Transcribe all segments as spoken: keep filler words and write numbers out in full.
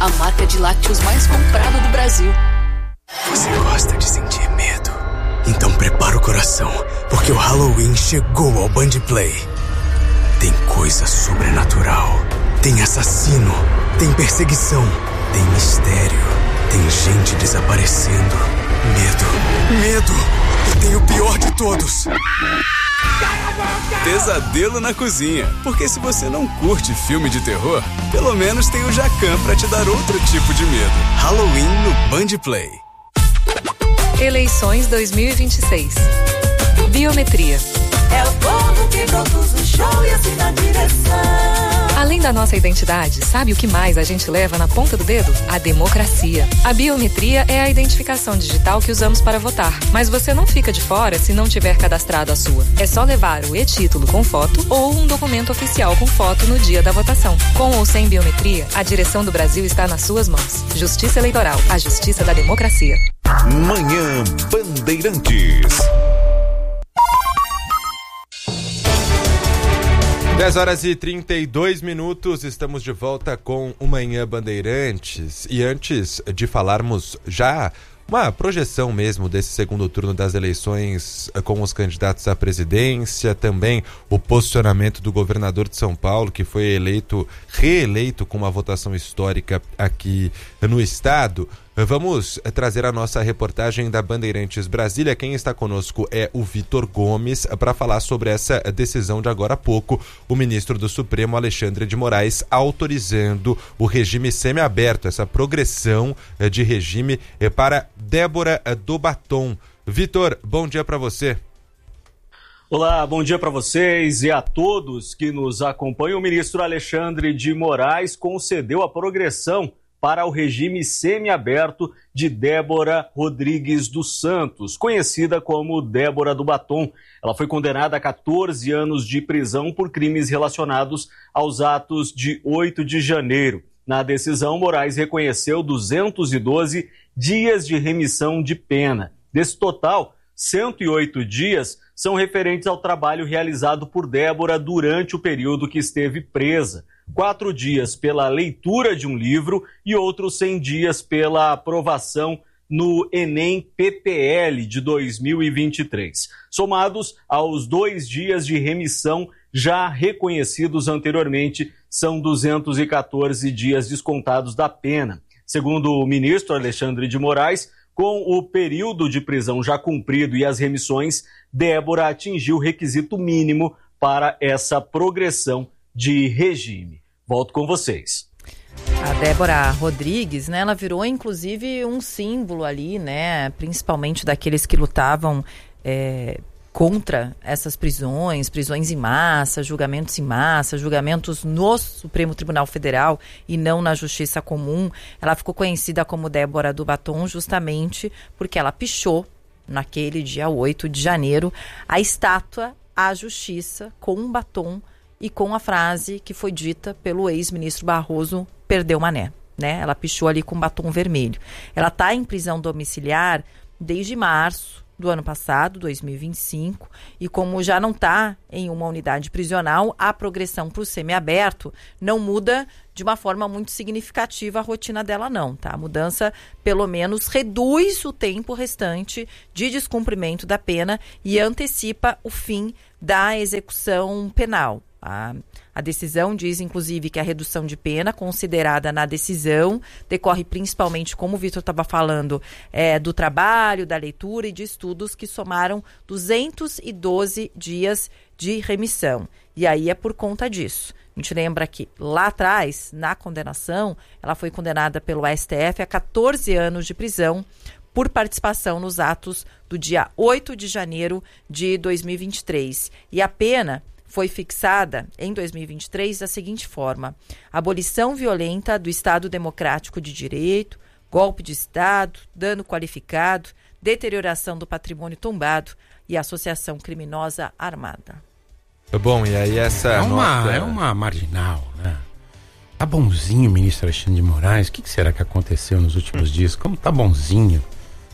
a marca de lácteos mais comprada do Brasil. Você gosta de sentir medo? Então prepara o coração, porque o Halloween chegou ao Band Play. Tem coisa sobrenatural, tem assassino, tem perseguição, tem mistério, tem gente desaparecendo. Medo, medo, e tem o pior de todos. Pesadelo na cozinha, porque se você não curte filme de terror, pelo menos tem o Jacan pra te dar outro tipo de medo. Halloween no Band Play. Eleições dois mil e vinte e seis. Biometria. É o povo que produz o show e assim na direção. Além da nossa identidade, sabe o que mais a gente leva na ponta do dedo? A democracia. A biometria é a identificação digital que usamos para votar. Mas você não fica de fora se não tiver cadastrado a sua. É só levar o e-título com foto ou um documento oficial com foto no dia da votação. Com ou sem biometria, a direção do Brasil está nas suas mãos. Justiça Eleitoral, a justiça da democracia. Manhã Bandeirantes. dez horas e trinta e dois minutos, estamos de volta com o Manhã Bandeirantes. E antes de falarmos já uma projeção mesmo desse segundo turno das eleições com os candidatos à presidência, também o posicionamento do governador de São Paulo, que foi eleito, reeleito com uma votação histórica aqui no estado. Vamos trazer a nossa reportagem da Bandeirantes Brasília. Quem está conosco é o Vitor Gomes para falar sobre essa decisão de agora há pouco. O ministro do Supremo, Alexandre de Moraes, autorizando o regime semiaberto, essa progressão de regime para Débora do Batom. Vitor, bom dia para você. Olá, bom dia para vocês e a todos que nos acompanham. O ministro Alexandre de Moraes concedeu a progressão para o regime semiaberto de Débora Rodrigues dos Santos, conhecida como Débora do Batom. Ela foi condenada a catorze anos de prisão por crimes relacionados aos atos de oito de janeiro. Na decisão, Moraes reconheceu duzentos e doze dias de remissão de pena. Desse total, cento e oito dias são referentes ao trabalho realizado por Débora durante o período que esteve presa. Quatro dias pela leitura de um livro e outros cem dias pela aprovação no Enem P P L de dois mil e vinte e três, somados aos dois dias de remissão já reconhecidos anteriormente, são duzentos e catorze dias descontados da pena. Segundo o ministro Alexandre de Moraes, com o período de prisão já cumprido e as remissões, Débora atingiu o requisito mínimo para essa progressão de regime. Volto com vocês. A Débora Rodrigues, né, ela virou inclusive um símbolo ali, né, principalmente daqueles que lutavam é, contra essas prisões, prisões em massa, julgamentos em massa, julgamentos no Supremo Tribunal Federal e não na Justiça Comum. Ela ficou conhecida como Débora do Batom justamente porque ela pichou, naquele dia oito de janeiro, a estátua à Justiça com um batom e com a frase que foi dita pelo ex-ministro Barroso, perdeu mané, né? Ela pichou ali com batom vermelho. Ela está em prisão domiciliar desde março do ano passado, dois mil e vinte e cinco, e como já não está em uma unidade prisional, a progressão para o semiaberto não muda de uma forma muito significativa a rotina dela não, tá? A mudança, pelo menos, reduz o tempo restante de descumprimento da pena e antecipa o fim da execução penal. A, a decisão diz, inclusive, que a redução de pena considerada na decisão decorre principalmente, como o Vitor estava falando, é, do trabalho, da leitura e de estudos que somaram duzentos e doze dias de remissão. E aí é por conta disso. A gente lembra que lá atrás, na condenação, ela foi condenada pelo S T F a catorze anos de prisão por participação nos atos do dia oito de janeiro de dois mil e vinte e três. E a pena foi fixada em dois mil e vinte e três da seguinte forma: abolição violenta do Estado Democrático de Direito, golpe de Estado, dano qualificado, deterioração do patrimônio tombado e associação criminosa armada. Bom, e aí essa é uma, nota... é uma marginal, né? Tá bonzinho o ministro Alexandre de Moraes. O que, que será que aconteceu nos últimos dias? Como tá bonzinho?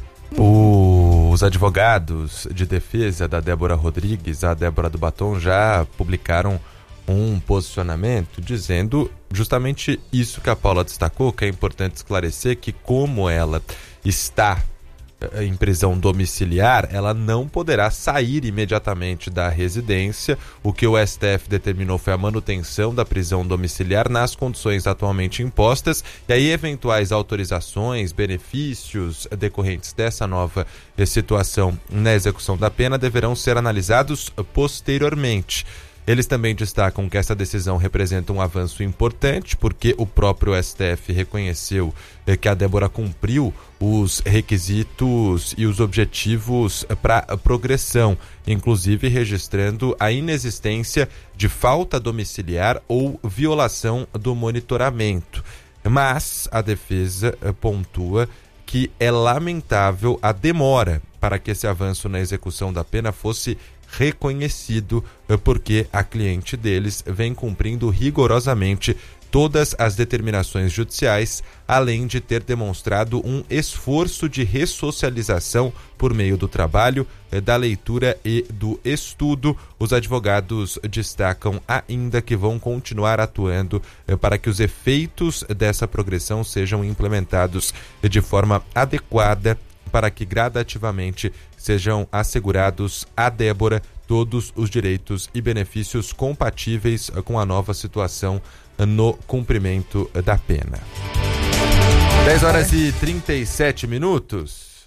O, os advogados de defesa da Débora Rodrigues, a Débora do Batom, já publicaram um posicionamento dizendo justamente isso que a Paula destacou, que é importante esclarecer que como ela está em prisão domiciliar, ela não poderá sair imediatamente da residência. O que o S T F determinou foi a manutenção da prisão domiciliar nas condições atualmente impostas, e aí eventuais autorizações, benefícios decorrentes dessa nova situação na execução da pena deverão ser analisados posteriormente. Eles também destacam que essa decisão representa um avanço importante, porque o próprio S T F reconheceu eh, que a Débora cumpriu os requisitos e os objetivos para a progressão, inclusive registrando a inexistência de falta domiciliar ou violação do monitoramento. Mas a defesa eh, pontua que é lamentável a demora para que esse avanço na execução da pena fosse reconhecido, porque a cliente deles vem cumprindo rigorosamente todas as determinações judiciais, além de ter demonstrado um esforço de ressocialização por meio do trabalho, da leitura e do estudo. Os advogados destacam ainda que vão continuar atuando para que os efeitos dessa progressão sejam implementados de forma adequada, para que gradativamente sejam assegurados a Débora todos os direitos e benefícios compatíveis com a nova situação no cumprimento da pena. dez horas e trinta e sete minutos.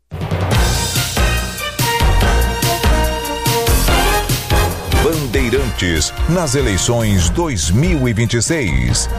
Bandeirantes nas eleições dois mil e vinte e seis.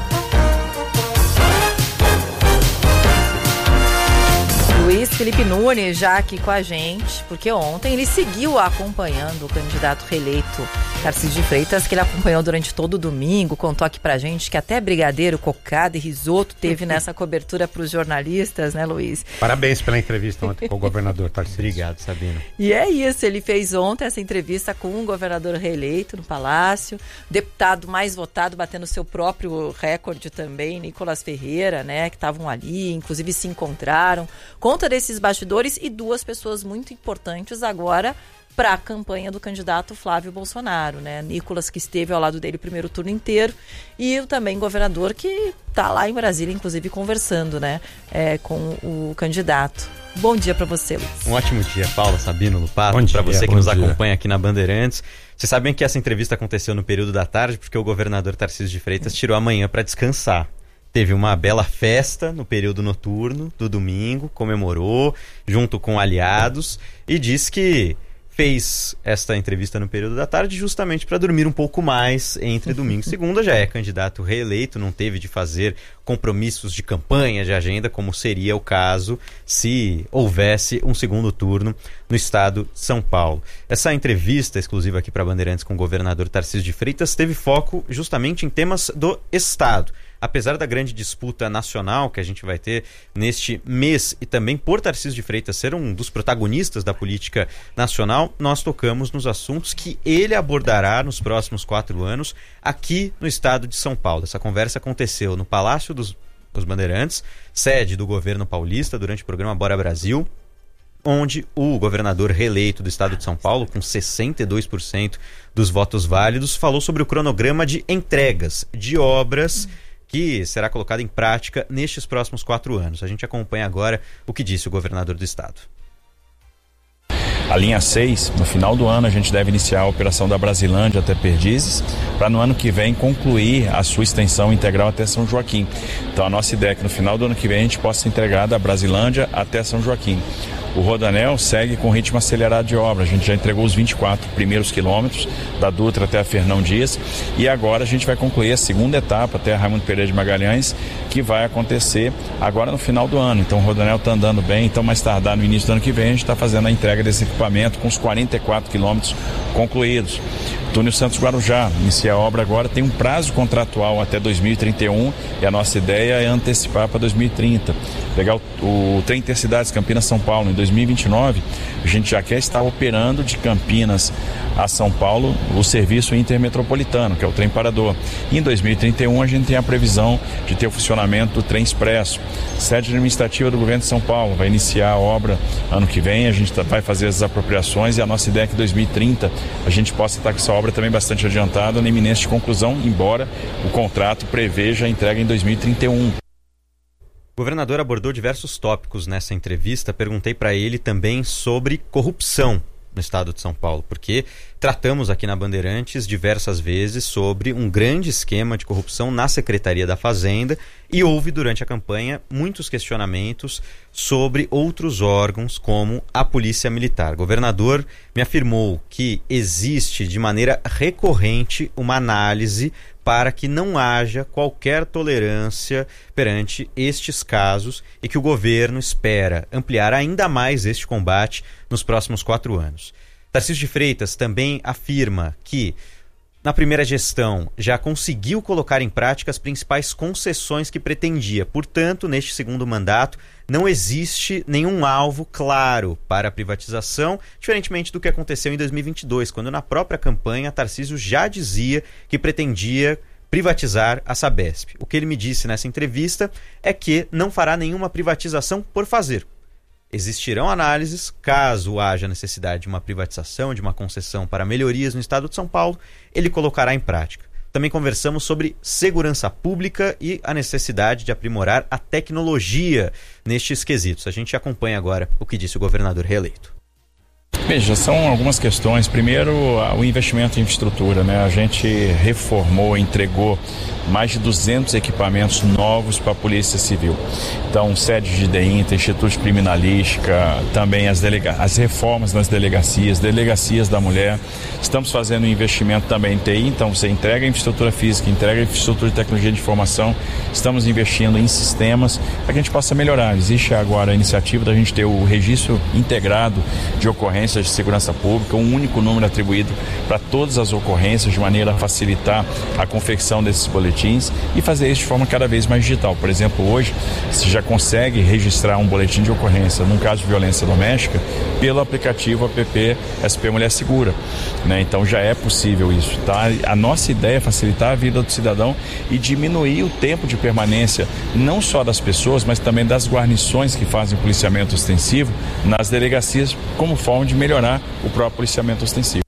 Luiz Felipe Nunes já aqui com a gente, porque ontem ele seguiu acompanhando o candidato reeleito Tarcísio de Freitas, que ele acompanhou durante todo o domingo, contou aqui pra gente que até brigadeiro, cocada e risoto teve nessa cobertura pros jornalistas, né, Luiz? Parabéns pela entrevista ontem com o governador Tarcísio. Obrigado, Sabino. E é isso, ele fez ontem essa entrevista com o governador reeleito no Palácio, deputado mais votado, batendo seu próprio recorde também, Nicolas Ferreira, né, que estavam ali, inclusive se encontraram. Conta desses bastidores e duas pessoas muito importantes agora para a campanha do candidato Flávio Bolsonaro, né? Nicolas, que esteve ao lado dele o primeiro turno inteiro, e o também governador que está lá em Brasília, inclusive conversando, né, é, com o candidato. Bom dia para você, Luiz. Um ótimo dia, Paula, Sabino, Lupato, para você que nos dia. acompanha aqui na Bandeirantes. Vocês sabem que essa entrevista aconteceu no período da tarde porque o governador Tarcísio de Freitas tirou a manhã para descansar. Teve uma bela festa no período noturno do domingo, comemorou junto com aliados e disse que fez esta entrevista no período da tarde justamente para dormir um pouco mais entre domingo e segunda. Já é candidato reeleito, não teve de fazer compromissos de campanha, de agenda, como seria o caso se houvesse um segundo turno no estado de São Paulo. Essa entrevista exclusiva aqui para Bandeirantes com o governador Tarcísio de Freitas teve foco justamente em temas do estado. Apesar da grande disputa nacional que a gente vai ter neste mês e também por Tarcísio de Freitas ser um dos protagonistas da política nacional, nós tocamos nos assuntos que ele abordará nos próximos quatro anos aqui no estado de São Paulo. Essa conversa aconteceu no Palácio dos, dos Bandeirantes, sede do governo paulista, durante o programa Bora Brasil, onde o governador reeleito do estado de São Paulo, com sessenta e dois por cento dos votos válidos, falou sobre o cronograma de entregas de obras que será colocado em prática nestes próximos quatro anos. A gente acompanha agora o que disse o governador do estado. A linha seis, no final do ano, a gente deve iniciar a operação da Brasilândia até Perdizes, para no ano que vem concluir a sua extensão integral até São Joaquim. Então a nossa ideia é que no final do ano que vem a gente possa entregar da Brasilândia até São Joaquim. O Rodoanel segue com ritmo acelerado de obra. A gente já entregou os vinte e quatro primeiros quilômetros da Dutra até a Fernão Dias e agora a gente vai concluir a segunda etapa até a Raimundo Pereira de Magalhães, que vai acontecer agora no final do ano. Então o Rodoanel está andando bem, então mais tardar no início do ano que vem a gente está fazendo a entrega desse equipamento com os quarenta e quatro quilômetros concluídos. Túnel Santos Guarujá, inicia a obra agora, tem um prazo contratual até dois mil e trinta e um e a nossa ideia é antecipar para dois mil e trinta. Pegar o, o trem Intercidades Campinas-São Paulo em dois mil e vinte e nove, a gente já quer estar operando de Campinas a São Paulo o serviço intermetropolitano, que é o trem parador. E em dois mil e trinta e um a gente tem a previsão de ter o funcionamento do trem expresso. Sede administrativa do governo de São Paulo vai iniciar a obra ano que vem, a gente vai fazer as apropriações e a nossa ideia é que em dois mil e trinta a gente possa estar com essa obra também bastante adiantada, na iminência de conclusão, embora o contrato preveja a entrega em dois mil e trinta e um. O governador abordou diversos tópicos nessa entrevista. Perguntei para ele também sobre corrupção no estado de São Paulo, porque tratamos aqui na Bandeirantes diversas vezes sobre um grande esquema de corrupção na Secretaria da Fazenda e houve durante a campanha muitos questionamentos sobre outros órgãos como a Polícia Militar. O governador me afirmou que existe de maneira recorrente uma análise para que não haja qualquer tolerância perante estes casos e que o governo espera ampliar ainda mais este combate nos próximos quatro anos. Tarcísio de Freitas também afirma que, na primeira gestão, já conseguiu colocar em prática as principais concessões que pretendia. Portanto, neste segundo mandato, não existe nenhum alvo claro para a privatização, diferentemente do que aconteceu em dois mil e vinte e dois, quando na própria campanha Tarcísio já dizia que pretendia privatizar a Sabesp. O que ele me disse nessa entrevista é que não fará nenhuma privatização por fazer. Existirão análises, caso haja necessidade de uma privatização, de uma concessão para melhorias no estado de São Paulo, ele colocará em prática. Também conversamos sobre segurança pública e a necessidade de aprimorar a tecnologia nestes quesitos. A gente acompanha agora o que disse o governador reeleito. Veja, são algumas questões. Primeiro, o investimento em infraestrutura, né? A gente reformou, entregou mais de duzentos equipamentos novos para a Polícia Civil. Então, sede de DEINTA, Instituto de Criminalística, também as, delega- as reformas nas delegacias, delegacias da mulher. Estamos fazendo um investimento também em T I, então você entrega a infraestrutura física, entrega a infraestrutura de tecnologia de informação. Estamos investindo em sistemas para que a gente possa melhorar. Existe agora a iniciativa da gente ter o registro integrado de ocorrências de segurança pública, um único número atribuído para todas as ocorrências, de maneira a facilitar a confecção desses boletins e fazer isso de forma cada vez mais digital. Por exemplo, hoje você já consegue registrar um boletim de ocorrência num caso de violência doméstica pelo aplicativo app S P Mulher Segura, né? Então já é possível isso, tá? A nossa ideia é facilitar a vida do cidadão e diminuir o tempo de permanência, não só das pessoas, mas também das guarnições que fazem policiamento ostensivo nas delegacias, como forma de melhorar o próprio policiamento ostensivo.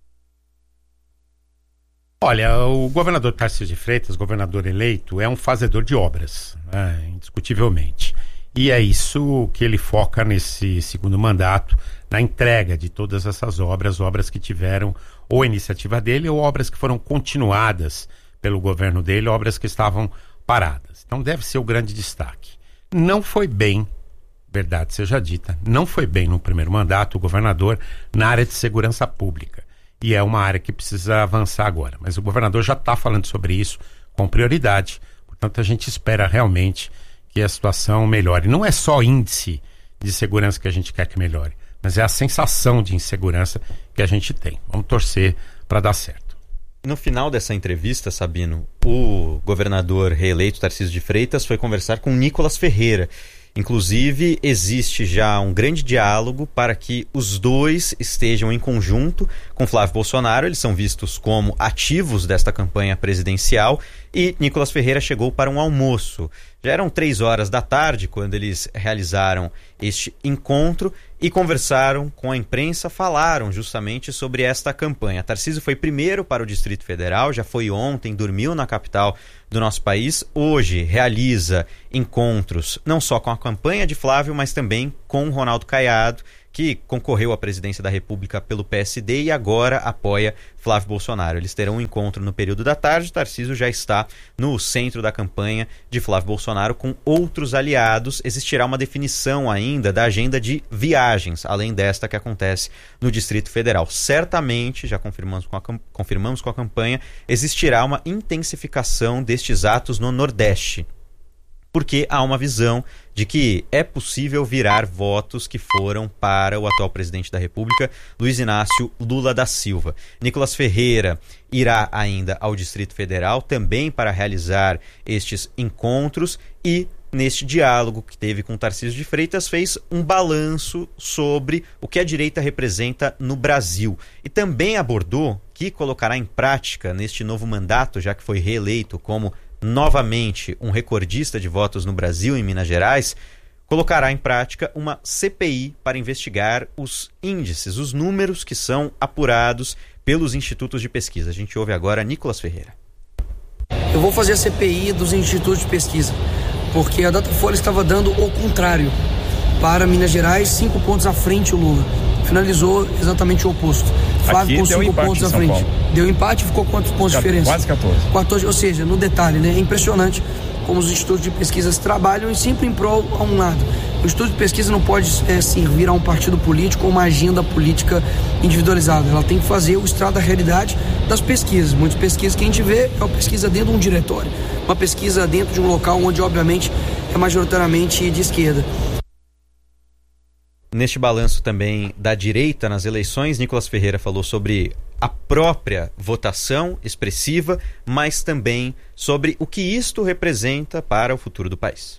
Olha, o governador Tarcísio de Freitas, governador eleito, é um fazedor de obras, né, indiscutivelmente. E é isso que ele foca nesse segundo mandato, na entrega de todas essas obras, obras que tiveram ou iniciativa dele ou obras que foram continuadas pelo governo dele, obras que estavam paradas. Então deve ser o grande destaque. Não foi bem, verdade seja dita, não foi bem no primeiro mandato o governador na área de segurança pública. E é uma área que precisa avançar agora. Mas o governador já está falando sobre isso com prioridade. Portanto, a gente espera realmente que a situação melhore. Não é só índice de segurança que a gente quer que melhore, mas é a sensação de insegurança que a gente tem. Vamos torcer para dar certo. No final dessa entrevista, Sabino, o governador reeleito Tarcísio de Freitas foi conversar com Nicolas Ferreira. Inclusive, existe já um grande diálogo para que os dois estejam em conjunto com Flávio Bolsonaro. Eles são vistos como ativos desta campanha presidencial e Nicolas Ferreira chegou para um almoço. Já eram três horas da tarde quando eles realizaram este encontro e conversaram com a imprensa, falaram justamente sobre esta campanha. Tarcísio foi primeiro para o Distrito Federal, já foi ontem, dormiu na capital do nosso país. Hoje realiza encontros não só com a campanha de Flávio, mas também com Ronaldo Caiado, que concorreu à presidência da República pelo P S D e agora apoia Flávio Bolsonaro. Eles terão um encontro no período da tarde. Tarcísio já está no centro da campanha de Flávio Bolsonaro com outros aliados. Existirá uma definição ainda da agenda de viagens, além desta que acontece no Distrito Federal. Certamente, já confirmamos com a, confirmamos com a campanha, existirá uma intensificação destes atos no Nordeste, porque há uma visão de que é possível virar votos que foram para o atual presidente da República, Luiz Inácio Lula da Silva. Nicolas Ferreira irá ainda ao Distrito Federal também para realizar estes encontros e neste diálogo que teve com Tarcísio de Freitas, fez um balanço sobre o que a direita representa no Brasil. E também abordou que colocará em prática neste novo mandato, já que foi reeleito como novamente um recordista de votos no Brasil, em Minas Gerais, colocará em prática uma C P I para investigar os índices, os números que são apurados pelos institutos de pesquisa. A gente ouve agora Nicolas Ferreira. Eu vou fazer a C P I dos institutos de pesquisa, porque a Datafolha estava dando o contrário. Para Minas Gerais, cinco pontos à frente o Lula. Finalizou exatamente o oposto. Flávio com cinco pontos à frente. Paulo. Deu empate e ficou quantos pontos de diferença? Quase catorze. quatorze. Ou seja, no detalhe, né? É impressionante como os institutos de pesquisas trabalham e sempre em prol a um lado. O instituto de pesquisa não pode é, servir a um partido político ou uma agenda política individualizada. Ela tem que fazer o estrado da realidade das pesquisas. Muitas pesquisas que a gente vê é uma pesquisa dentro de um diretório, uma pesquisa dentro de um local onde, obviamente, é majoritariamente de esquerda. Neste balanço também da direita nas eleições, Nicolas Ferreira falou sobre a própria votação expressiva, mas também sobre o que isto representa para o futuro do país.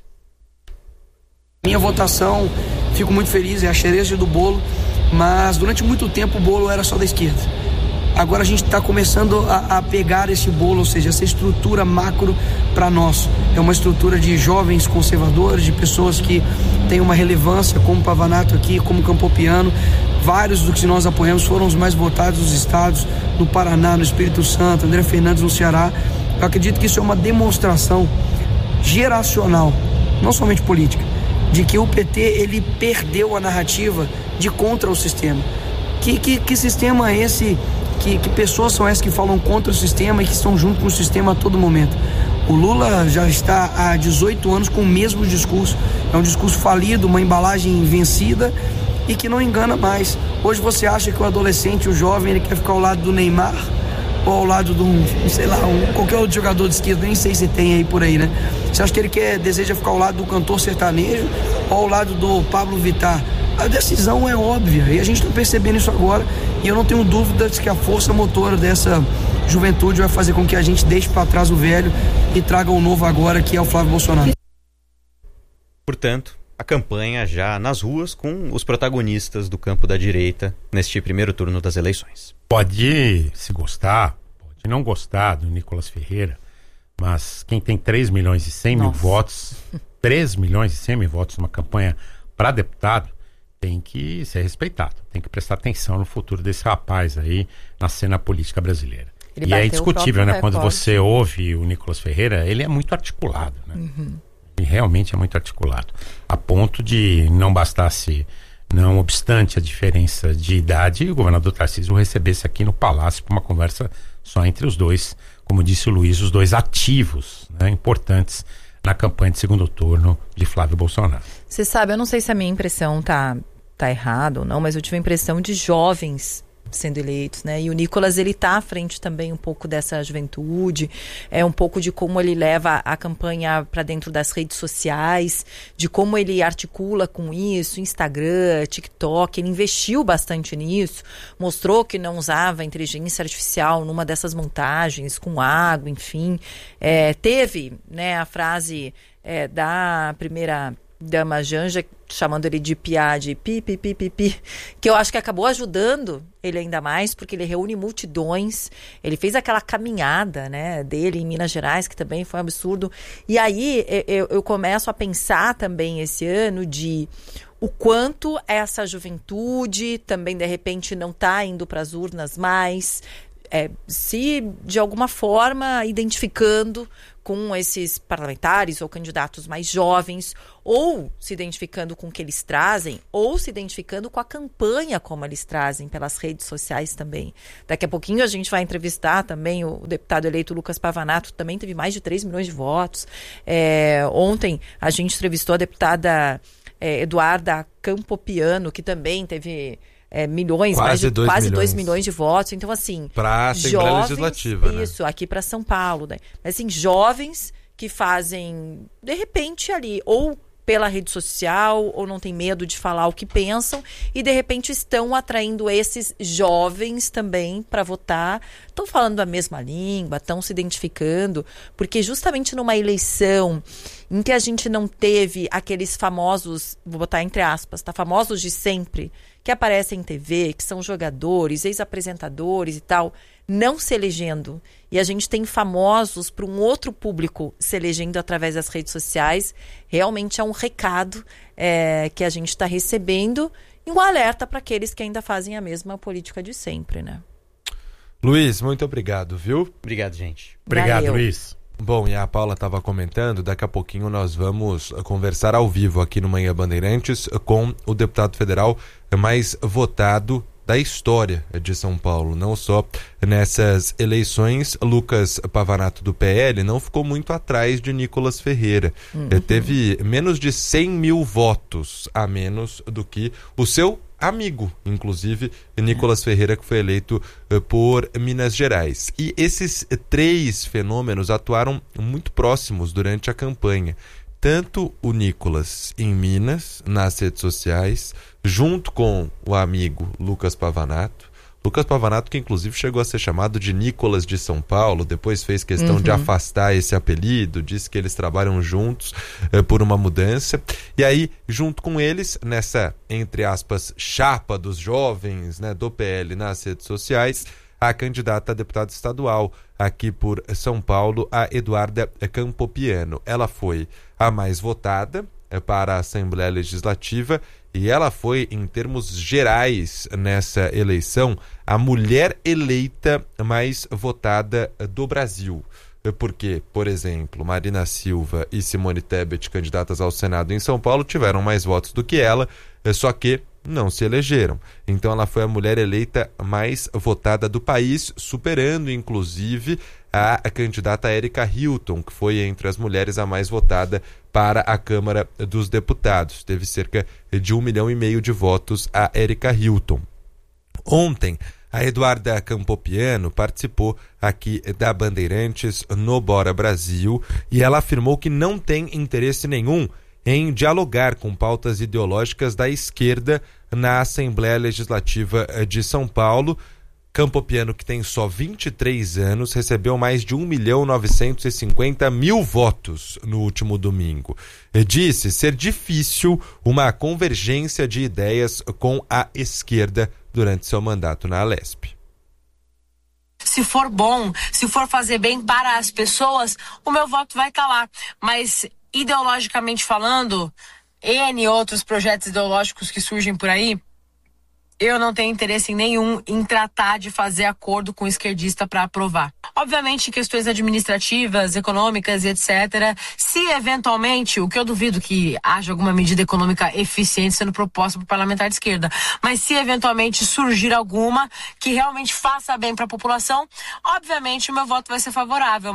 Minha votação, fico muito feliz, é a cereja do bolo, mas durante muito tempo o bolo era só da esquerda. Agora a gente está começando a, a pegar esse bolo, ou seja, essa estrutura macro para nós. É uma estrutura de jovens conservadores, de pessoas que têm uma relevância, como Pavanato aqui, como Campopiano. Vários dos que nós apoiamos foram os mais votados dos estados, no Paraná, no Espírito Santo, André Fernandes no Ceará. Eu acredito que isso é uma demonstração geracional, não somente política, de que o P T ele perdeu a narrativa de contra o sistema. Que, que, que sistema é esse? Que, que pessoas são essas que falam contra o sistema e que estão junto com o sistema a todo momento? O Lula já está há dezoito anos com o mesmo discurso. É um discurso falido, uma embalagem vencida e que não engana mais. Hoje você acha que o adolescente, o jovem, ele quer ficar ao lado do Neymar ou ao lado de um, sei lá, um, qualquer outro jogador de esquerda, nem sei se tem aí por aí, né? Você acha que ele quer, deseja ficar ao lado do cantor sertanejo ou ao lado do Pablo Vittar? A decisão é óbvia e a gente está percebendo isso agora e eu não tenho dúvida de que a força motora dessa juventude vai fazer com que a gente deixe para trás o velho e traga o novo agora, que é o Flávio Bolsonaro. Portanto, a campanha já nas ruas com os protagonistas do campo da direita neste primeiro turno das eleições. Pode se gostar, pode não gostar do Nicolas Ferreira, mas quem tem três milhões e cem mil votos, três milhões e cem mil votos numa campanha para deputado, tem que ser respeitado, tem que prestar atenção no futuro desse rapaz aí na cena política brasileira. Ele e é indiscutível, né? Quando você ouve o Nicolas Ferreira, ele é muito articulado, né? Uhum. Ele realmente é muito articulado. A ponto de não bastasse, não obstante a diferença de idade, o governador Tarcísio o recebesse aqui no Palácio para uma conversa só entre os dois, como disse o Luiz, os dois ativos, né, importantes na campanha de segundo turno de Flávio Bolsonaro. Você sabe, eu não sei se a minha impressão tá, tá errada ou não, mas eu tive a impressão de jovens sendo eleitos, né? E o Nicolas, ele tá à frente também um pouco dessa juventude, é um pouco de como ele leva a campanha para dentro das redes sociais, de como ele articula com isso, Instagram, TikTok, ele investiu bastante nisso, mostrou que não usava inteligência artificial numa dessas montagens, com água, enfim. É, teve, né, a frase é, da primeira dama Janja, chamando ele de piá, de pi, pi, pi, pi, pi, que eu acho que acabou ajudando ele ainda mais, porque ele reúne multidões, ele fez aquela caminhada, né, dele em Minas Gerais, que também foi um absurdo, e aí eu, eu começo a pensar também esse ano de o quanto essa juventude também, de repente, não está indo para as urnas mais, é, se de alguma forma identificando com esses parlamentares ou candidatos mais jovens, ou se identificando com o que eles trazem, ou se identificando com a campanha como eles trazem pelas redes sociais também. Daqui a pouquinho a gente vai entrevistar também o, o deputado eleito Lucas Pavanato, também teve mais de três milhões de votos. É, ontem a gente entrevistou a deputada é, Eduarda Campopiano, que também teve... É, milhões, quase mais de dois quase dois milhões de votos. Então, assim, para a Assembleia Legislativa, né? Isso, aqui para São Paulo, né? Mas, assim, jovens que fazem, de repente, ali, ou pela rede social, ou não tem medo de falar o que pensam, e de repente estão atraindo esses jovens também para votar, estão falando a mesma língua, estão se identificando, porque justamente numa eleição em que a gente não teve aqueles famosos, vou botar entre aspas, tá? Famosos de sempre, que aparecem em T V, que são jogadores, ex-apresentadores e tal, não se elegendo. E a gente tem famosos para um outro público se elegendo através das redes sociais. Realmente é um recado é, que a gente está recebendo e um alerta para aqueles que ainda fazem a mesma política de sempre, né? Luiz, muito obrigado, viu? Obrigado, gente. Obrigado, Valeu. Luiz. Bom, e a Paula estava comentando, daqui a pouquinho nós vamos conversar ao vivo aqui no Manhã Bandeirantes com o deputado federal mais votado da história de São Paulo. Não só nessas eleições, Lucas Pavanato do P L não ficou muito atrás de Nicolas Ferreira. Uhum. Teve menos de cem mil votos a menos do que o seu amigo, inclusive, Nicolas Ferreira, que foi eleito uh, por Minas Gerais. E esses três fenômenos atuaram muito próximos durante a campanha. Tanto o Nicolas em Minas, nas redes sociais, junto com o amigo Lucas Pavanato. Lucas Pavanato, que inclusive chegou a ser chamado de Nicolas de São Paulo, depois fez questão uhum. de afastar esse apelido, disse que eles trabalham juntos eh, por uma mudança. E aí, junto com eles, nessa, entre aspas, chapa dos jovens, né, do P L nas redes sociais, a candidata a deputada estadual aqui por São Paulo, a Eduarda Campopiano. Ela foi a mais votada eh, para a Assembleia Legislativa e ela foi, em termos gerais, nessa eleição, a mulher eleita mais votada do Brasil. Porque, por exemplo, Marina Silva e Simone Tebet, candidatas ao Senado em São Paulo, tiveram mais votos do que ela, só que não se elegeram. Então ela foi a mulher eleita mais votada do país, superando, inclusive, a, a candidata Erika Hilton, que foi entre as mulheres a mais votada para a Câmara dos Deputados. Teve cerca de um milhão e meio de votos a Erika Hilton. Ontem, a Eduarda Campopiano participou aqui da Bandeirantes no Bora Brasil e ela afirmou que não tem interesse nenhum em dialogar com pautas ideológicas da esquerda na Assembleia Legislativa de São Paulo. Campopiano, que tem só vinte e três anos, recebeu mais de um milhão novecentos e cinquenta mil votos no último domingo. Disse ser difícil uma convergência de ideias com a esquerda durante seu mandato na Alesp. Se for bom, se for fazer bem para as pessoas, o meu voto vai estar lá. Mas, ideologicamente falando, N outros projetos ideológicos que surgem por aí, eu não tenho interesse nenhum em tratar de fazer acordo com o esquerdista para aprovar. Obviamente, questões administrativas, econômicas e etcétera. Se eventualmente, o que eu duvido que haja alguma medida econômica eficiente sendo proposta por parlamentar de esquerda, mas se eventualmente surgir alguma que realmente faça bem para a população, obviamente o meu voto vai ser favorável.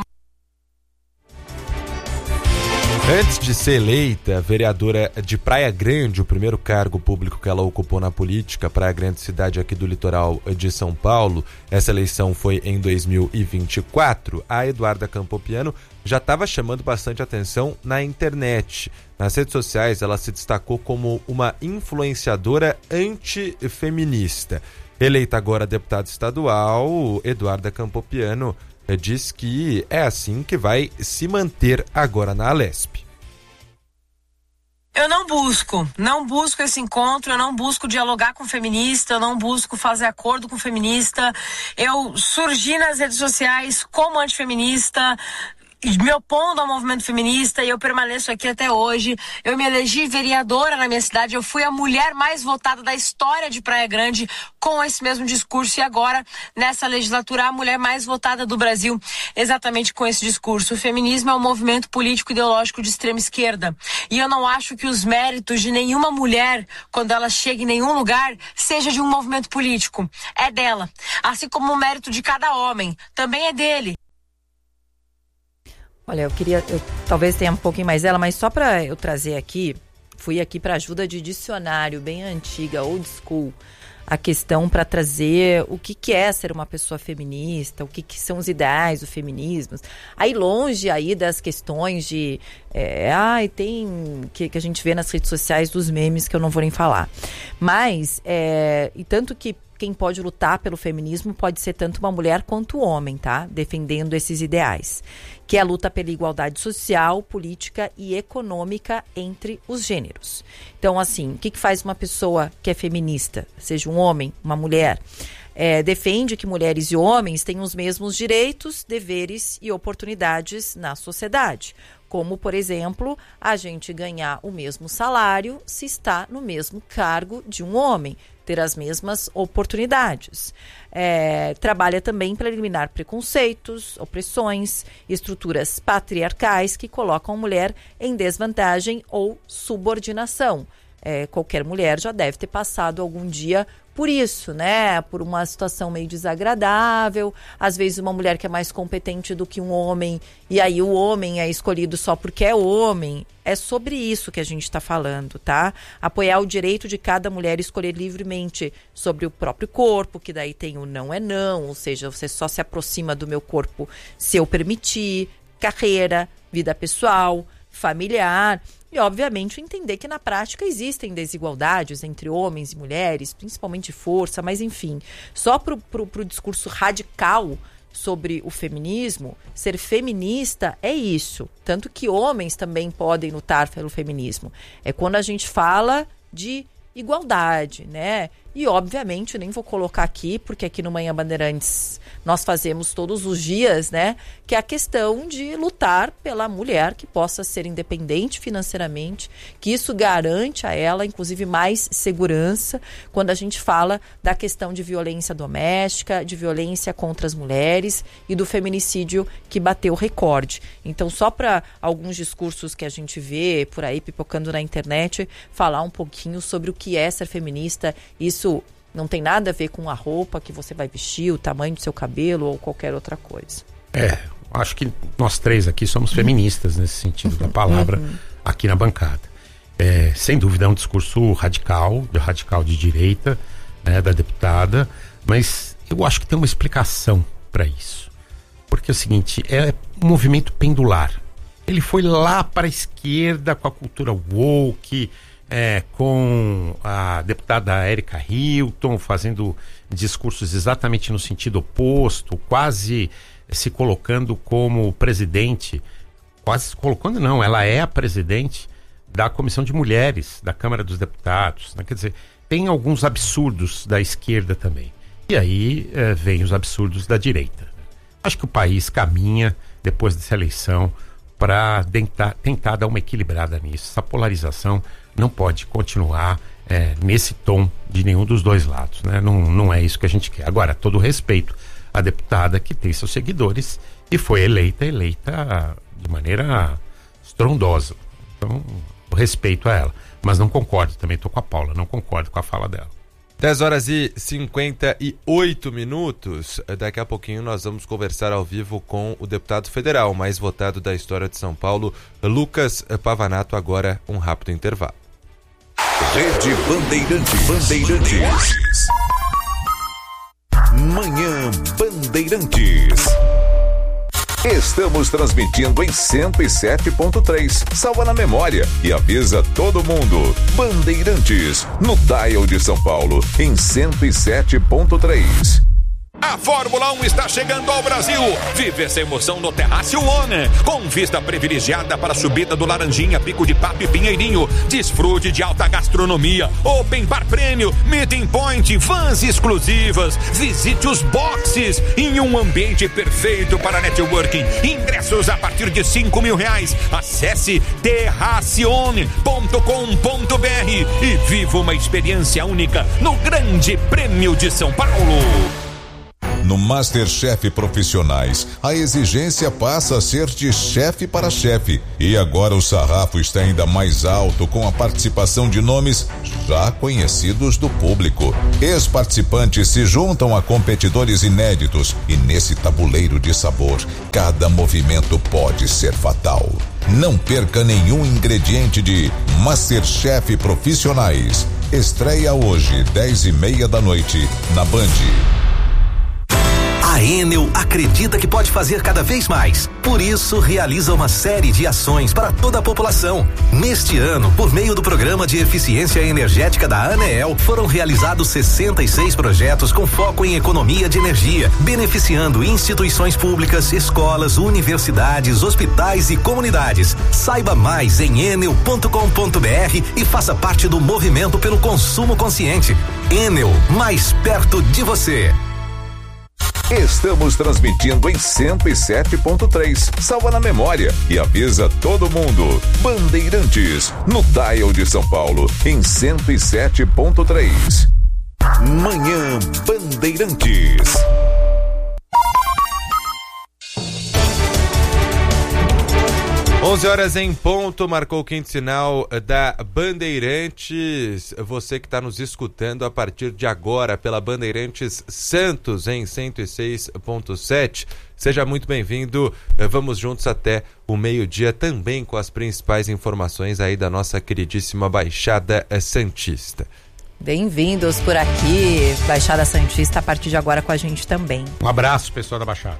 Antes de ser eleita vereadora de Praia Grande, o primeiro cargo público que ela ocupou na política, Praia Grande, cidade aqui do litoral de São Paulo, essa eleição foi em dois mil e vinte e quatro, a Eduarda Campopiano já estava chamando bastante atenção na internet. Nas redes sociais, ela se destacou como uma influenciadora antifeminista. Eleita agora deputada estadual, Eduarda Campopiano diz que é assim que vai se manter agora na Alesp. Eu não busco, não busco esse encontro, eu não busco dialogar com feminista, eu não busco fazer acordo com feminista. Eu surgi nas redes sociais como antifeminista, me opondo ao movimento feminista e eu permaneço aqui até hoje. Eu me elegi vereadora na minha cidade, eu fui a mulher mais votada da história de Praia Grande com esse mesmo discurso e agora, nessa legislatura, a mulher mais votada do Brasil exatamente com esse discurso. O feminismo é um movimento político ideológico de extrema esquerda e eu não acho que os méritos de nenhuma mulher, quando ela chega em nenhum lugar, seja de um movimento político. É dela. Assim como o mérito de cada homem também é dele. Olha, eu queria, eu, talvez tenha um pouquinho mais dela, mas só para eu trazer aqui, fui aqui para ajuda de dicionário bem antiga, old school, a questão para trazer o que, que é ser uma pessoa feminista, o que, que são os ideais do feminismo. Aí longe aí das questões de, é, ai, tem, que, que a gente vê nas redes sociais dos memes que eu não vou nem falar. Mas, é, e tanto que quem pode lutar pelo feminismo pode ser tanto uma mulher quanto um homem, tá? Defendendo esses ideais, que é a luta pela igualdade social, política e econômica entre os gêneros. Então, assim, o que, que faz uma pessoa que é feminista, seja um homem, uma mulher? É, defende que mulheres e homens tenham os mesmos direitos, deveres e oportunidades na sociedade. Como, por exemplo, a gente ganhar o mesmo salário se está no mesmo cargo de um homem, ter as mesmas oportunidades. É, trabalha também para eliminar preconceitos, opressões, estruturas patriarcais que colocam a mulher em desvantagem ou subordinação. É, qualquer mulher já deve ter passado algum dia por isso, né? Por uma situação meio desagradável, às vezes uma mulher que é mais competente do que um homem, e aí o homem é escolhido só porque é homem. É sobre isso que a gente está falando, tá? Apoiar o direito de cada mulher escolher livremente sobre o próprio corpo, que daí tem o não é não, ou seja, você só se aproxima do meu corpo se eu permitir, carreira, vida pessoal, familiar. E, obviamente, entender que na prática existem desigualdades entre homens e mulheres, principalmente de força, mas enfim, só para o discurso radical sobre o feminismo, ser feminista é isso. Tanto que homens também podem lutar pelo feminismo. É quando a gente fala de igualdade, né? E, obviamente, nem vou colocar aqui, porque aqui no Manhã Bandeirantes nós fazemos todos os dias, né? Que é a questão de lutar pela mulher que possa ser independente financeiramente, que isso garante a ela, inclusive, mais segurança quando a gente fala da questão de violência doméstica, de violência contra as mulheres e do feminicídio que bateu recorde. Então, só para alguns discursos que a gente vê por aí pipocando na internet, falar um pouquinho sobre o que é ser feminista. Isso não tem nada a ver com a roupa que você vai vestir, o tamanho do seu cabelo ou qualquer outra coisa. É, acho que nós três aqui somos feministas nesse sentido da palavra, uhum. aqui na bancada. É, sem dúvida é um discurso radical, radical de direita, né, da deputada, mas eu acho que tem uma explicação para isso. Porque é o seguinte, é um movimento pendular. Ele foi lá para a esquerda com a cultura woke, É, com a deputada Érica Hilton fazendo discursos exatamente no sentido oposto, quase se colocando como presidente, quase se colocando não, ela é a presidente da Comissão de Mulheres da Câmara dos Deputados, né? Quer dizer, tem alguns absurdos da esquerda também, e aí é, vem os absurdos da direita. Acho que o país caminha, depois dessa eleição, para tentar, tentar dar uma equilibrada nisso. Essa polarização não pode continuar é, nesse tom de nenhum dos dois lados, né? Não, não é isso que a gente quer. Agora, todo respeito à deputada que tem seus seguidores e foi eleita, eleita de maneira estrondosa. Então, respeito a ela. Mas não concordo, também estou com a Paula, não concordo com a fala dela. dez horas e cinquenta e oito minutos. Daqui a pouquinho nós vamos conversar ao vivo com o deputado federal mais votado da história de São Paulo, Lucas Pavanato. Agora um rápido intervalo. Rede Bandeirantes. Bandeirantes. Manhã Bandeirantes. Estamos transmitindo em cento e sete ponto três. Salva na memória e avisa todo mundo. Bandeirantes, no dial de São Paulo, em cento e sete ponto três. A Fórmula um está chegando ao Brasil. Vive essa emoção no Terrácio One, com vista privilegiada para a subida do Laranjinha, Pico de Papo e Pinheirinho. Desfrute de alta gastronomia, open bar prêmio, meeting point, vans exclusivas. Visite os boxes em um ambiente perfeito para networking. Ingressos a partir de cinco mil reais. Acesse terracione ponto com ponto br e viva uma experiência única no Grande Prêmio de São Paulo. No MasterChef Profissionais, a exigência passa a ser de chefe para chefe. E agora o sarrafo está ainda mais alto com a participação de nomes já conhecidos do público. Ex-participantes se juntam a competidores inéditos e nesse tabuleiro de sabor, cada movimento pode ser fatal. Não perca nenhum ingrediente de MasterChef Profissionais. Estreia hoje, dez e meia da noite, na Band. A Enel acredita que pode fazer cada vez mais. Por isso, realiza uma série de ações para toda a população. Neste ano, por meio do Programa de Eficiência Energética da ANEEL, foram realizados sessenta e seis projetos com foco em economia de energia, beneficiando instituições públicas, escolas, universidades, hospitais e comunidades. Saiba mais em enel ponto com ponto br e faça parte do movimento pelo consumo consciente. Enel, mais perto de você. Estamos transmitindo em cento e sete ponto três. Salva na memória e avisa todo mundo. Bandeirantes, no dial de São Paulo, em cento e sete ponto três. Manhã Bandeirantes. onze horas em ponto, marcou o quinto sinal da Bandeirantes. Você que está nos escutando a partir de agora pela Bandeirantes Santos em cento e seis ponto sete. Seja muito bem-vindo. Vamos juntos até o meio-dia também com as principais informações aí da nossa queridíssima Baixada Santista. Bem-vindos por aqui, Baixada Santista, a partir de agora com a gente também. Um abraço, pessoal da Baixada.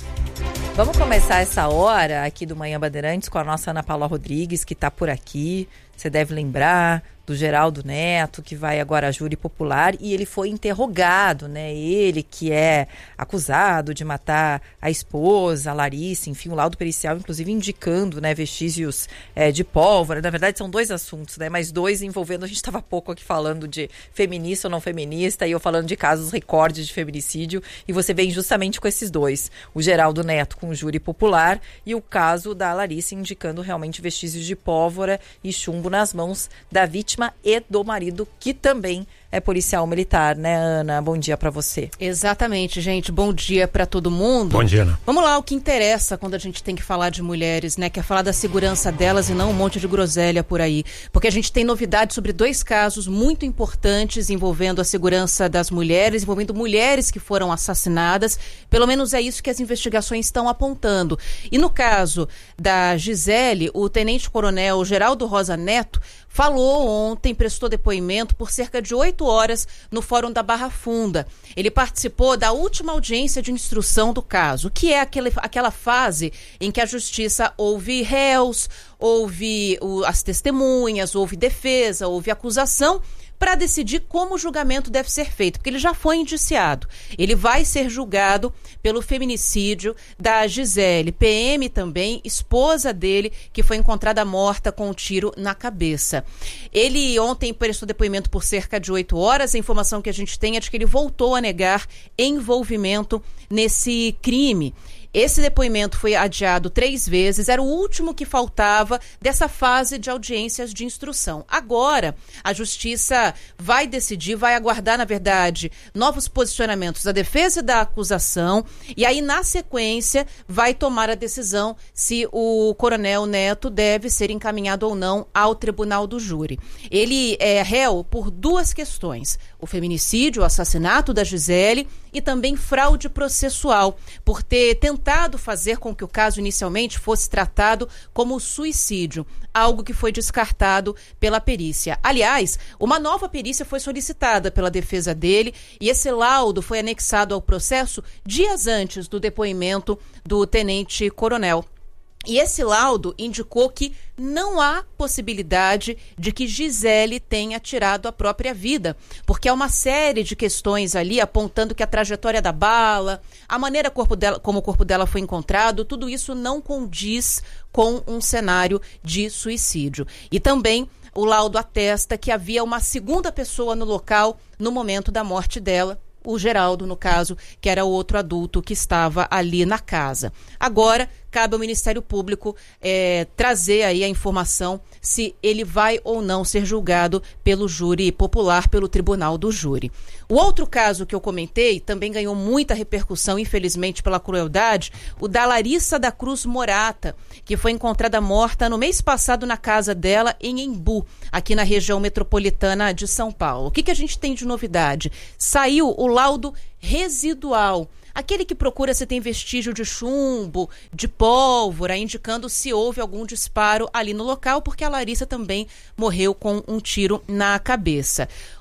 Vamos começar essa hora aqui do Manhã Bandeirantes com a nossa Ana Paula Rodrigues, que está por aqui. Você deve lembrar do Geraldo Neto, que vai agora à júri popular, e ele foi interrogado, né? Ele que é acusado de matar a esposa, a Larissa, enfim, o laudo pericial, inclusive indicando, né, vestígios é, de pólvora. Na verdade, são dois assuntos, né? Mas dois envolvendo, a gente estava há pouco aqui falando de feminista ou não feminista, e eu falando de casos recordes de feminicídio, e você vem justamente com esses dois. O Geraldo Neto com o júri popular e o caso da Larissa indicando realmente vestígios de pólvora e chumbo nas mãos da vítima e do marido, que também é policial militar, né, Ana? Bom dia para você. Exatamente, gente. Bom dia para todo mundo. Bom dia, Ana. Vamos lá, o que interessa quando a gente tem que falar de mulheres, né? Que é falar da segurança delas e não um monte de groselha por aí. Porque a gente tem novidades sobre dois casos muito importantes envolvendo a segurança das mulheres, envolvendo mulheres que foram assassinadas. Pelo menos é isso que as investigações estão apontando. E no caso da Gisele, o tenente-coronel Geraldo Rosa Neto falou ontem, prestou depoimento por cerca de oito horas no Fórum da Barra Funda. Ele participou da última audiência de instrução do caso, que é aquele, aquela fase em que a justiça ouve réus, ouve o, as testemunhas, ouve defesa, ouve acusação, para decidir como o julgamento deve ser feito, porque ele já foi indiciado. Ele vai ser julgado pelo feminicídio da Gisele, P M também, esposa dele, que foi encontrada morta com um tiro na cabeça. Ele ontem prestou depoimento por cerca de oito horas. A informação que a gente tem é de que ele voltou a negar envolvimento nesse crime. Esse depoimento foi adiado três vezes, era o último que faltava dessa fase de audiências de instrução. Agora, a Justiça vai decidir, vai aguardar, na verdade, novos posicionamentos da defesa e da acusação, e aí, na sequência, vai tomar a decisão se o Coronel Neto deve ser encaminhado ou não ao Tribunal do Júri. Ele é réu por duas questões: o feminicídio, o assassinato da Gisele, e também fraude processual, por ter tentado fazer com que o caso inicialmente fosse tratado como suicídio, algo que foi descartado pela perícia. Aliás, uma nova perícia foi solicitada pela defesa dele e esse laudo foi anexado ao processo dias antes do depoimento do tenente-coronel. E esse laudo indicou que não há possibilidade de que Gisele tenha tirado a própria vida, porque há uma série de questões ali apontando que a trajetória da bala, a maneira corpo dela, como o corpo dela foi encontrado, tudo isso não condiz com um cenário de suicídio. E também o laudo atesta que havia uma segunda pessoa no local no momento da morte dela, o Geraldo, no caso, que era o outro adulto que estava ali na casa. Agora, cabe ao Ministério Público é, trazer aí a informação se ele vai ou não ser julgado pelo júri popular, pelo Tribunal do Júri. O outro caso que eu comentei também ganhou muita repercussão, infelizmente pela crueldade, o da Larissa da Cruz Morata, que foi encontrada morta no mês passado na casa dela em Embu, aqui na região metropolitana de São Paulo. O que, que a gente tem de novidade? Saiu o laudo residual, aquele que procura se tem vestígio de chumbo, de pólvora, indicando se houve algum disparo ali no local, porque a Larissa também morreu com um tiro na cabeça.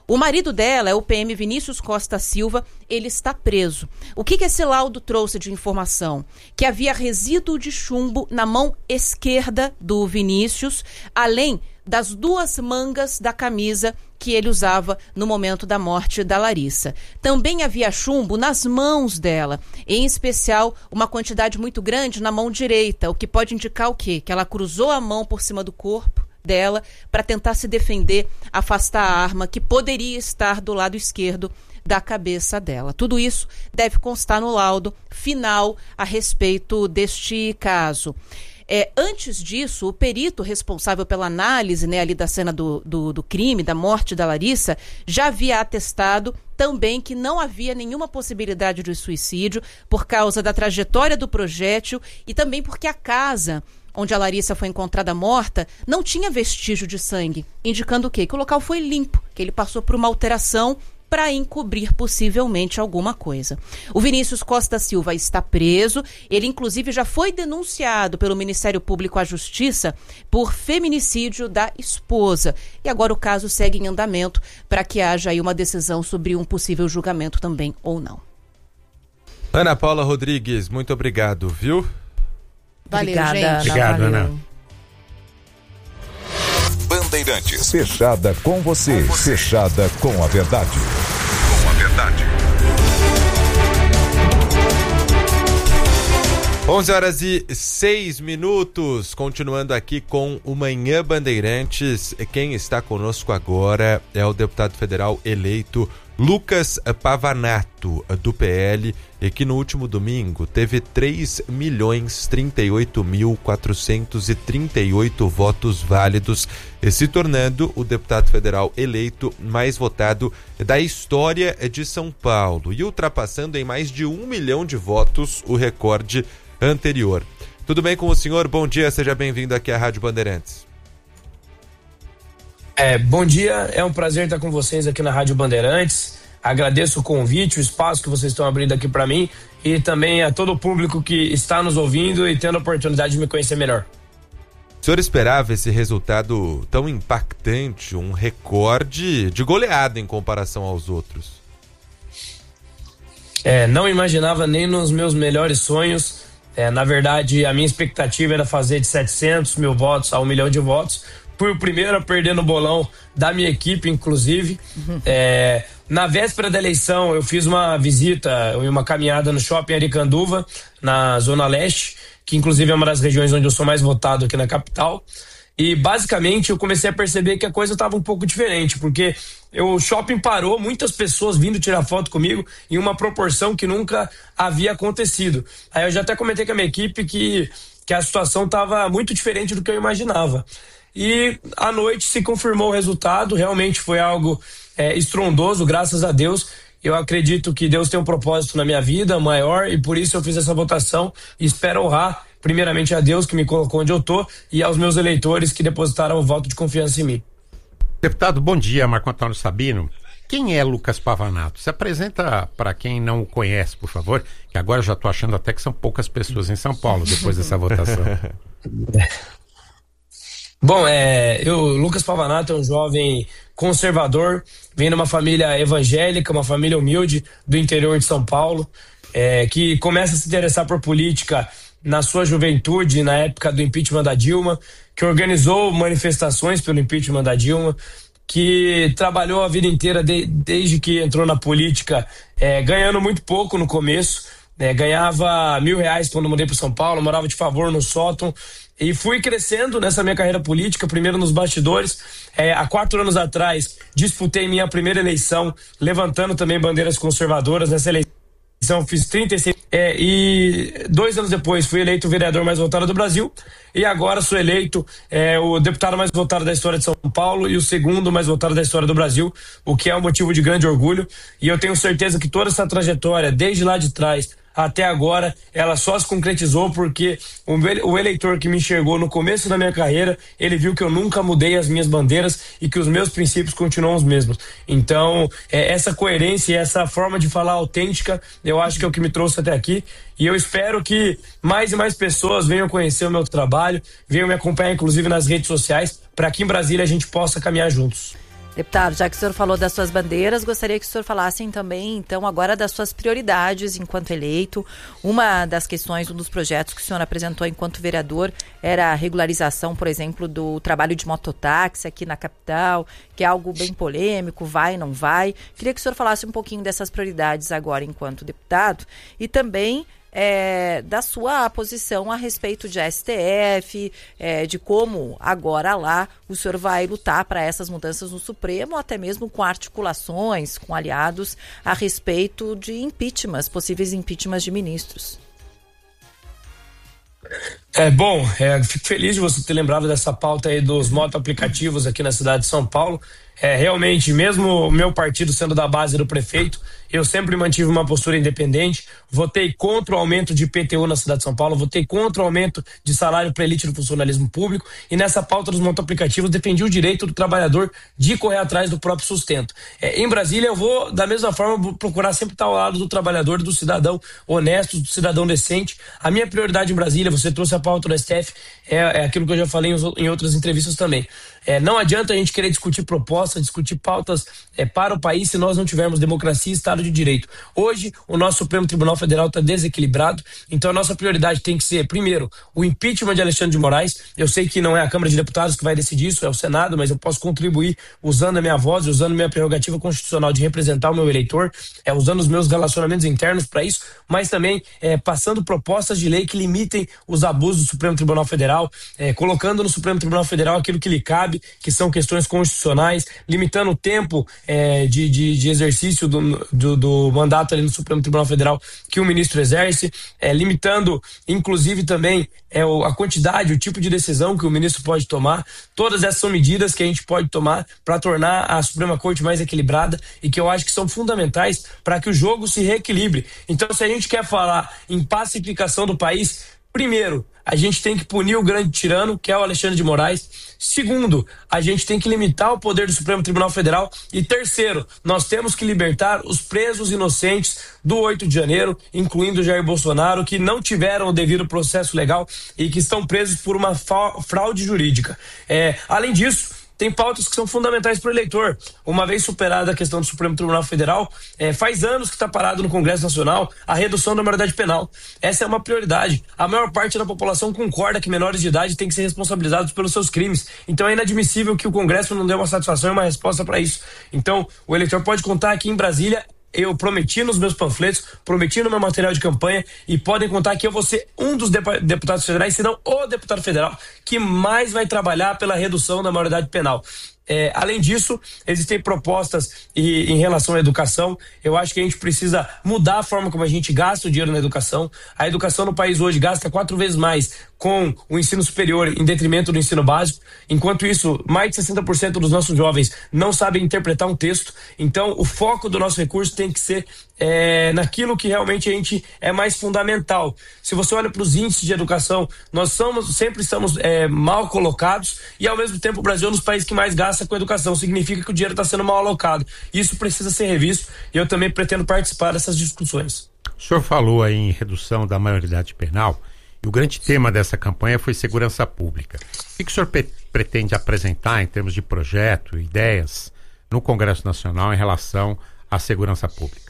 O marido dela é o P M Vinícius Costa Silva, ele está preso. O que, que esse laudo trouxe de informação? Que havia resíduo de chumbo na mão esquerda do Vinícius, além das duas mangas da camisa que ele usava no momento da morte da Larissa. Também havia chumbo nas mãos dela, em especial uma quantidade muito grande na mão direita, o que pode indicar o quê? Que ela cruzou a mão por cima do corpo dela para tentar se defender, afastar a arma que poderia estar do lado esquerdo da cabeça dela. Tudo isso deve constar no laudo final a respeito deste caso. É, antes disso, o perito responsável pela análise, né, ali da cena do, do, do crime, da morte da Larissa, já havia atestado também que não havia nenhuma possibilidade de suicídio por causa da trajetória do projétil e também porque a casa onde a Larissa foi encontrada morta não tinha vestígio de sangue, indicando o quê? Que o local foi limpo, que ele passou por uma alteração para encobrir possivelmente alguma coisa. O Vinícius Costa Silva está preso, ele inclusive já foi denunciado pelo Ministério Público à Justiça por feminicídio da esposa. E agora o caso segue em andamento para que haja aí uma decisão sobre um possível julgamento também ou não. Ana Paula Rodrigues, muito obrigado, viu? Valeu, Obrigada, gente. Obrigado, valeu. Ana. Bandeirantes. Fechada com você. Fechada com a verdade. Com a verdade. onze horas e seis minutos, continuando aqui com o Manhã Bandeirantes. Quem está conosco agora é o deputado federal eleito Lucas Pavanato, do P L, e que no último domingo teve três milhões trinta e oito mil quatrocentos e trinta e oito votos válidos, se tornando o deputado federal eleito mais votado da história de São Paulo e ultrapassando em mais de um milhão de votos o recorde anterior. Tudo bem com o senhor? Bom dia, seja bem-vindo aqui à Rádio Bandeirantes. É, bom dia, é um prazer estar com vocês aqui na Rádio Bandeirantes. Agradeço o convite, o espaço que vocês estão abrindo aqui para mim e também a todo o público que está nos ouvindo e tendo a oportunidade de me conhecer melhor. O senhor esperava esse resultado tão impactante, um recorde de goleada em comparação aos outros? É, não imaginava nem nos meus melhores sonhos. É, na verdade, a minha expectativa era fazer de setecentos mil votos a um milhão de votos. Fui o primeiro a perder no bolão da minha equipe, inclusive. Uhum. É, na véspera da eleição, eu fiz uma visita e uma caminhada no Shopping Aricanduva, na Zona Leste, que inclusive é uma das regiões onde eu sou mais votado aqui na capital. E basicamente eu comecei a perceber que a coisa estava um pouco diferente, porque eu, o shopping parou, muitas pessoas vindo tirar foto comigo em uma proporção que nunca havia acontecido. Aí eu já até comentei com a minha equipe que, que a situação estava muito diferente do que eu imaginava. E à noite se confirmou o resultado, realmente foi algo é, estrondoso, graças a Deus. Eu acredito que Deus tem um propósito na minha vida maior e por isso eu fiz essa votação e espero honrar primeiramente a Deus que me colocou onde eu tô e aos meus eleitores que depositaram o voto de confiança em mim. Deputado, bom dia, Marco Antônio Sabino. Quem é Lucas Pavanato? Se apresenta para quem não o conhece, por favor, que agora eu já estou achando até que são poucas pessoas em São Paulo depois dessa votação. Bom, é, eu, Lucas Pavanato é um jovem conservador, vem de uma família evangélica, uma família humilde do interior de São Paulo, é, que começa a se interessar por política na sua juventude, na época do impeachment da Dilma, que organizou manifestações pelo impeachment da Dilma, que trabalhou a vida inteira de, desde que entrou na política, é, ganhando muito pouco no começo, é, ganhava mil reais quando mudei para São Paulo, morava de favor no sótão, e fui crescendo nessa minha carreira política, primeiro nos bastidores. É, há quatro anos atrás, disputei minha primeira eleição, levantando também bandeiras conservadoras. Nessa eleição fiz trinta e seis... É, e dois anos depois fui eleito o vereador mais votado do Brasil. E agora sou eleito é, o deputado mais votado da história de São Paulo e o segundo mais votado da história do Brasil, o que é um motivo de grande orgulho. E eu tenho certeza que toda essa trajetória, desde lá de trás até agora, ela só se concretizou porque o eleitor que me enxergou no começo da minha carreira, ele viu que eu nunca mudei as minhas bandeiras e que os meus princípios continuam os mesmos. Então, é, essa coerência e essa forma de falar autêntica, eu acho que é o que me trouxe até aqui. E eu espero que mais e mais pessoas venham conhecer o meu trabalho, venham me acompanhar, inclusive, nas redes sociais, para que em Brasília a gente possa caminhar juntos. Deputado, já que o senhor falou das suas bandeiras, gostaria que o senhor falasse também, então, agora das suas prioridades enquanto eleito. Uma das questões, um dos projetos que o senhor apresentou enquanto vereador era a regularização, por exemplo, do trabalho de mototáxi aqui na capital, que é algo bem polêmico, vai, não vai. Queria que o senhor falasse um pouquinho dessas prioridades agora enquanto deputado e também É, da sua posição a respeito de S T F, é, de como agora lá o senhor vai lutar para essas mudanças no Supremo, até mesmo com articulações, com aliados a respeito de impeachments, possíveis impeachments de ministros. É bom, é, fico feliz de você ter lembrado dessa pauta aí dos moto-aplicativos aqui na cidade de São Paulo. É, realmente, mesmo o meu partido sendo da base do prefeito, eu sempre mantive uma postura independente, votei contra o aumento de I P T U na cidade de São Paulo, votei contra o aumento de salário para elite do funcionalismo público e nessa pauta dos motoaplicativos defendi o direito do trabalhador de correr atrás do próprio sustento. É, em Brasília eu vou, da mesma forma, procurar sempre estar ao lado do trabalhador, do cidadão honesto, do cidadão decente. A minha prioridade em Brasília, você trouxe a pauta do S T F, é, é aquilo que eu já falei em, em outras entrevistas também. É, não adianta a gente querer discutir propostas, discutir pautas é, para o país se nós não tivermos democracia e Estado de Direito. Hoje, o nosso Supremo Tribunal Federal está desequilibrado, então a nossa prioridade tem que ser, primeiro, o impeachment de Alexandre de Moraes. Eu sei que não é a Câmara de Deputados que vai decidir isso, é o Senado, mas eu posso contribuir usando a minha voz, usando minha prerrogativa constitucional de representar o meu eleitor, é, usando os meus relacionamentos internos para isso, mas também é, passando propostas de lei que limitem os abusos do Supremo Tribunal Federal, é, colocando no Supremo Tribunal Federal aquilo que lhe cabe, que são questões constitucionais, limitando o tempo é, de, de, de exercício do, do, do mandato ali no Supremo Tribunal Federal que o ministro exerce, é, limitando inclusive também é, o, a quantidade, o tipo de decisão que o ministro pode tomar. Todas essas são medidas que a gente pode tomar para tornar a Suprema Corte mais equilibrada e que eu acho que são fundamentais para que o jogo se reequilibre. Então, se a gente quer falar em pacificação do país, primeiro, a gente tem que punir o grande tirano, que é o Alexandre de Moraes. Segundo, a gente tem que limitar o poder do Supremo Tribunal Federal. E terceiro, nós temos que libertar os presos inocentes do oito de janeiro, incluindo o Jair Bolsonaro, que não tiveram o devido processo legal e que estão presos por uma fraude jurídica. É, além disso, tem pautas que são fundamentais para o eleitor. Uma vez superada a questão do Supremo Tribunal Federal, é, faz anos que está parado no Congresso Nacional a redução da maioridade penal. Essa é uma prioridade. A maior parte da população concorda que menores de idade têm que ser responsabilizados pelos seus crimes. Então é inadmissível que o Congresso não dê uma satisfação e uma resposta para isso. Então o eleitor pode contar aqui em Brasília. Eu prometi nos meus panfletos, prometi no meu material de campanha e podem contar que eu vou ser um dos deputados federais, se não o deputado federal, que mais vai trabalhar pela redução da maioridade penal. É, além disso, existem propostas e, em relação à educação. Eu acho que a gente precisa mudar a forma como a gente gasta o dinheiro na educação. A educação no país hoje gasta quatro vezes mais com o ensino superior em detrimento do ensino básico. Enquanto isso, mais de sessenta por cento dos nossos jovens não sabem interpretar um texto. Então, o foco do nosso recurso tem que ser é, naquilo que realmente a gente é mais fundamental. Se você olha para os índices de educação, nós somos, sempre estamos é, mal colocados e, ao mesmo tempo, o Brasil é um dos países que mais gasta com educação. Significa que o dinheiro está sendo mal alocado. Isso precisa ser revisto e eu também pretendo participar dessas discussões. O senhor falou aí em redução da maioridade penal e o grande tema dessa campanha foi segurança pública. O que o senhor pe- pretende apresentar em termos de projeto, ideias no Congresso Nacional em relação à segurança pública?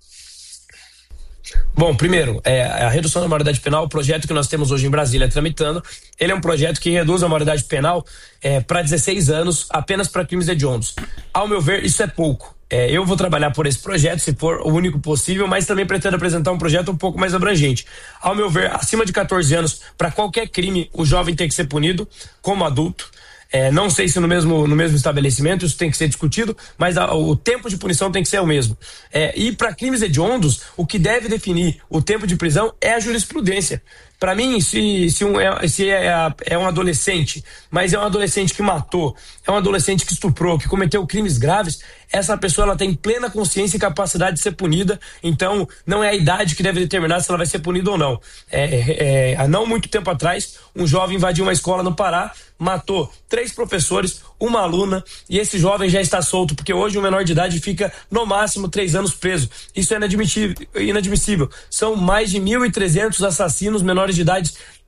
Bom, primeiro, é, a redução da maioridade penal, o projeto que nós temos hoje em Brasília tramitando, ele é um projeto que reduz a maioridade penal é, para dezesseis anos, apenas para crimes hediondos. Ao meu ver, isso é pouco. É, eu vou trabalhar por esse projeto, se for o único possível, mas também pretendo apresentar um projeto um pouco mais abrangente. Ao meu ver, acima de catorze anos, para qualquer crime, o jovem tem que ser punido como adulto. É, não sei se no mesmo, no mesmo estabelecimento isso tem que ser discutido, mas a, o tempo de punição tem que ser o mesmo. É, e para crimes hediondos, o que deve definir o tempo de prisão é a jurisprudência. Para mim, se, se, um, é, se é, é um adolescente, mas é um adolescente que matou, é um adolescente que estuprou, que cometeu crimes graves, essa pessoa ela tem plena consciência e capacidade de ser punida, então não é a idade que deve determinar se ela vai ser punida ou não. É, é, há não muito tempo atrás, um jovem invadiu uma escola no Pará, matou três professores, uma aluna, e esse jovem já está solto, porque hoje o menor de idade fica no máximo três anos preso. Isso é inadmissível. inadmissível. São mais de mil e trezentos assassinos menores de idade